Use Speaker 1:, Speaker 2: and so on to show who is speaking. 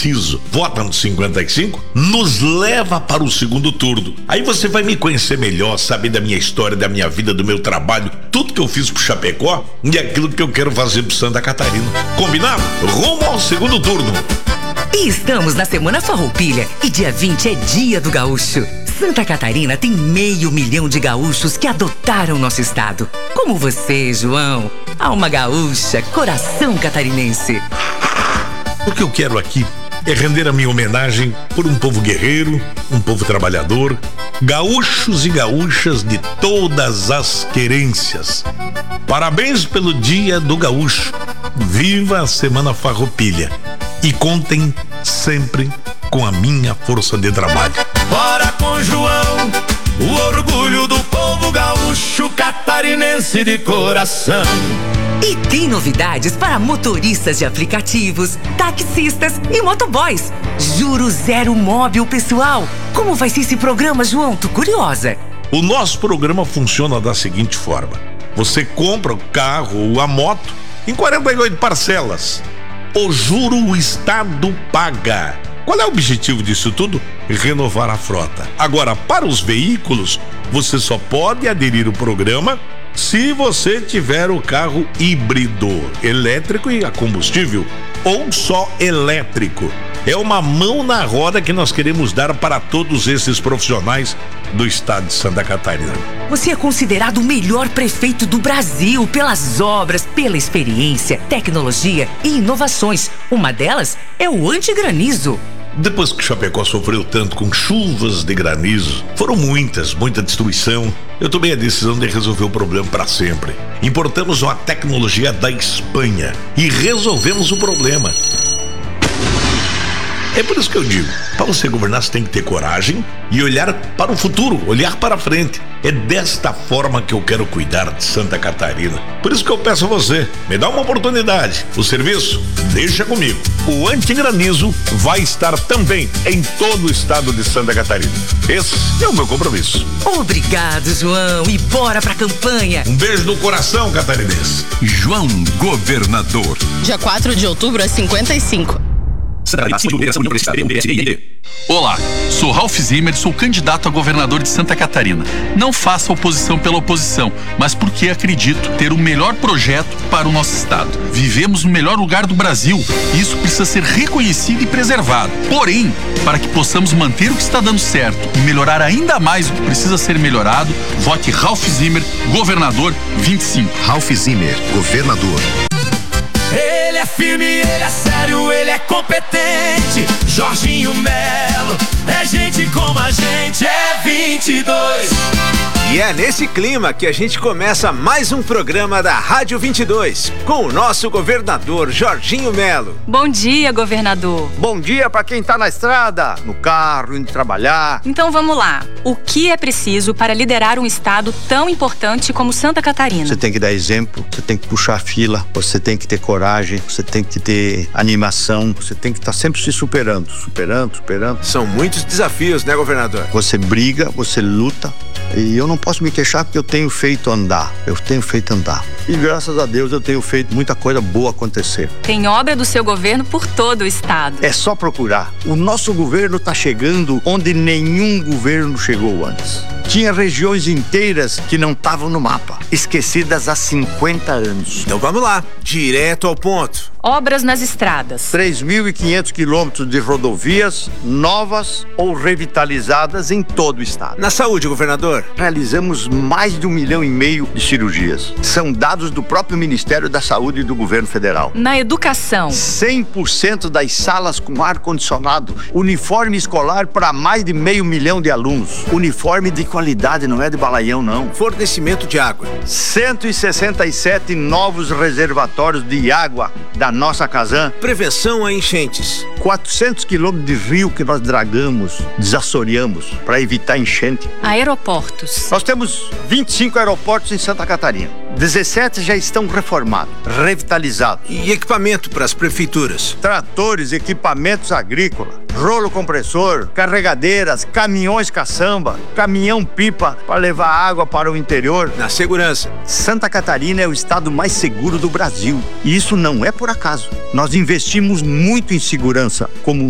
Speaker 1: preciso. Vota no 55, nos leva para o segundo turno. Aí você vai me conhecer melhor, saber da minha história, da minha vida, do meu trabalho, tudo que eu fiz pro Chapecó e aquilo que eu quero fazer pro Santa Catarina. Combinado? Rumo ao segundo turno.
Speaker 2: E estamos na Semana Farroupilha e dia 20 é Dia do Gaúcho. Santa Catarina tem 500 mil de gaúchos que adotaram nosso estado. Como você, João, alma gaúcha, coração catarinense.
Speaker 1: O que eu quero aqui é render a minha homenagem por um povo guerreiro, um povo trabalhador, gaúchos e gaúchas de todas as querências. Parabéns pelo Dia do Gaúcho. Viva a Semana Farroupilha. E contem sempre com a minha força de trabalho.
Speaker 3: Bora com João, o orgulho do povo gaúcho catarinense de coração.
Speaker 2: E tem novidades para motoristas de aplicativos, taxistas e motoboys. Juro zero móvel, pessoal. Como vai ser esse programa, João? Tô curiosa.
Speaker 1: O nosso programa funciona da seguinte forma: você compra o carro ou a moto em 48 parcelas. O juro o Estado paga. Qual é o objetivo disso tudo? Renovar a frota. Agora, para os veículos, você só pode aderir ao programa se você tiver o carro híbrido, elétrico e a combustível, ou só elétrico. É uma mão na roda que nós queremos dar para todos esses profissionais do estado de Santa Catarina.
Speaker 2: Você é considerado o melhor prefeito do Brasil pelas obras, pela experiência, tecnologia e inovações. Uma delas é o antigranizo.
Speaker 1: Depois que Chapecó sofreu tanto com chuvas de granizo, foram muita destruição, eu tomei a decisão de resolver o problema para sempre. Importamos uma tecnologia da Espanha e resolvemos o problema. É por isso que eu digo, para você governar você tem que ter coragem e olhar para o futuro, olhar para frente. É desta forma que eu quero cuidar de Santa Catarina. Por isso que eu peço a você, me dá uma oportunidade. O serviço, deixa comigo. O antigranizo vai estar também em todo o estado de Santa Catarina. Esse é o meu compromisso.
Speaker 2: Obrigado, João, e bora pra campanha.
Speaker 1: Um beijo no coração, catarinense.
Speaker 4: João Governador.
Speaker 5: Dia 4 de outubro, às 55.
Speaker 4: Olá, sou Ralph Zimmer, sou candidato a governador de Santa Catarina. Não faça oposição pela oposição, mas porque acredito ter o melhor projeto para o nosso estado. Vivemos no melhor lugar do Brasil e isso precisa ser reconhecido e preservado. Porém, para que possamos manter o que está dando certo e melhorar ainda mais o que precisa ser melhorado, vote Ralph Zimmer, governador 25.
Speaker 6: Ralph Zimmer, governador.
Speaker 3: Ele é firme, ele é sério, ele é competente. Jorginho Melo, é gente como a gente, é 22.
Speaker 7: E é nesse clima que a gente começa mais um programa da Rádio 22, com o nosso governador Jorginho Melo.
Speaker 5: Bom dia, governador.
Speaker 8: Bom dia para quem tá na estrada, no carro, indo trabalhar.
Speaker 5: Então vamos lá. O que é preciso para liderar um estado tão importante como Santa Catarina?
Speaker 8: Você tem que dar exemplo, você tem que puxar fila, você tem que ter coragem, você tem que ter animação, você tem que estar sempre se superando.
Speaker 7: São muitos desafios, né, governador?
Speaker 8: Você briga, você luta. E eu não posso me queixar porque eu tenho feito andar. E graças a Deus eu tenho feito muita coisa boa acontecer.
Speaker 5: Tem obra do seu governo por todo o estado.
Speaker 8: É só procurar. O nosso governo está chegando onde nenhum governo chegou antes. Tinha regiões inteiras que não estavam no mapa, esquecidas há 50 anos.
Speaker 7: Então vamos lá, direto ao ponto.
Speaker 5: Obras nas estradas.
Speaker 8: 3.500 quilômetros de rodovias novas ou revitalizadas em todo o estado.
Speaker 7: Na saúde, governador?
Speaker 8: Realizamos mais de 1,5 milhão de cirurgias. São dados do próprio Ministério da Saúde e do governo federal.
Speaker 5: Na educação.
Speaker 8: 100% das salas com ar-condicionado. Uniforme escolar para mais de 500 mil de alunos. Uniforme de qualidade, não é de balaião, não.
Speaker 7: Fornecimento de água.
Speaker 8: 167 novos reservatórios de água da nossa Casan.
Speaker 7: Prevenção a enchentes.
Speaker 8: 400 quilômetros de rio que nós dragamos, desassoreamos para evitar enchente.
Speaker 5: Aeroportos.
Speaker 8: Nós temos 25 aeroportos em Santa Catarina. 17 já estão reformados, revitalizados.
Speaker 7: E equipamento para as prefeituras?
Speaker 8: Tratores, equipamentos agrícolas, rolo compressor, carregadeiras, caminhões caçamba, caminhão-pipa para levar água para o interior.
Speaker 7: Na segurança.
Speaker 8: Santa Catarina é o estado mais seguro do Brasil. E isso não é por acaso. Nós investimos muito em segurança, como